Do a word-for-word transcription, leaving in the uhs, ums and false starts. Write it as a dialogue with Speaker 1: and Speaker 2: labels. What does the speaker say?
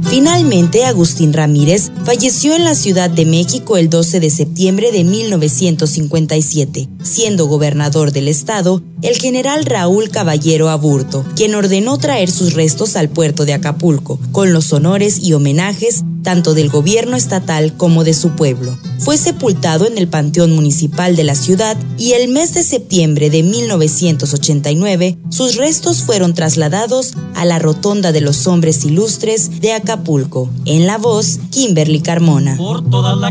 Speaker 1: Finalmente, Agustín Ramírez falleció en la Ciudad de México el doce de septiembre de mil novecientos cincuenta y siete, siendo gobernador del estado el general Raúl Caballero Aburto, quien ordenó traer sus restos al puerto de Acapulco, con los honores y homenajes tanto del gobierno estatal como de su pueblo. Fue sepultado en el Panteón Municipal de la ciudad y el mes de septiembre de mil novecientos ochenta y nueve, sus restos fueron trasladados a la Rotonda de los Hombres Ilustres de Acapulco. En la voz, Kimberly Carmona. Por toda la